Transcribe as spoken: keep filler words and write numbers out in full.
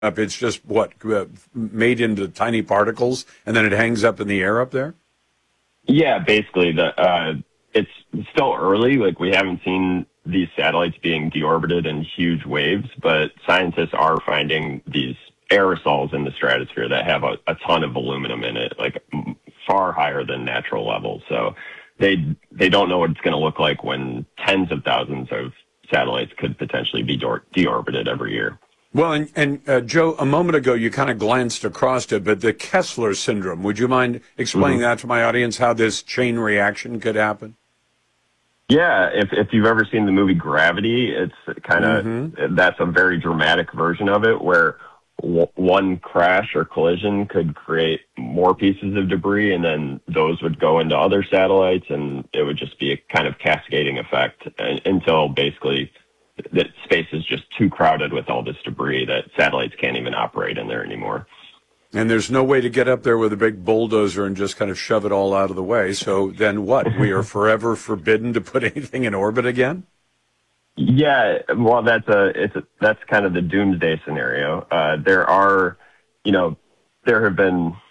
up. It's just what uh, made into tiny particles, and then it hangs up in the air up there. Yeah, basically, the uh, it's still early. Like we haven't seen these satellites being deorbited in huge waves, but scientists are finding these aerosols in the stratosphere that have a, a ton of aluminum in it, like m- far higher than natural levels. So they they don't know what it's going to look like when tens of thousands of satellites could potentially be deor- deorbited every year. Well, and, and uh, Joe, a moment ago you kind of glanced across it, but the Kessler syndrome. Would you mind explaining hmm that to my audience? How this chain reaction could happen? Yeah, if if you've ever seen the movie Gravity, it's kind Mm-hmm. of that's a very dramatic version of it where w- one crash or collision could create more pieces of debris, and then those would go into other satellites, and it would just be a kind of cascading effect uh, until basically that space is just too crowded with all this debris that satellites can't even operate in there anymore. And there's no way to get up there with a big bulldozer and just kind of shove it all out of the way. So then what? We are forever forbidden to put anything in orbit again? Yeah, well, that's a it's a, that's kind of the doomsday scenario. Uh, there are, you know, there have been